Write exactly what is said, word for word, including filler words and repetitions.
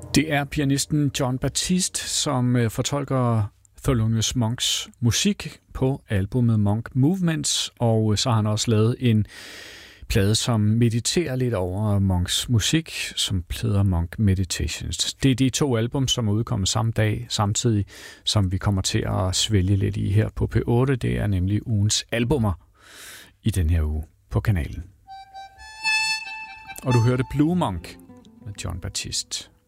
Det er pianisten Jon Batiste, som øh, fortolker Thelonious Monks musik på albumet Monk Movements, og øh, så har han også lavet en plade, som mediterer lidt over Monks musik, som hedder Monk Meditations. Det er de to album, som er udkommet samme dag, samtidig som vi kommer til at svælge lidt i her på P otte. Det er nemlig ugens albumer i den her uge på kanalen. Og du hørte Blue Monk med Jon Batiste.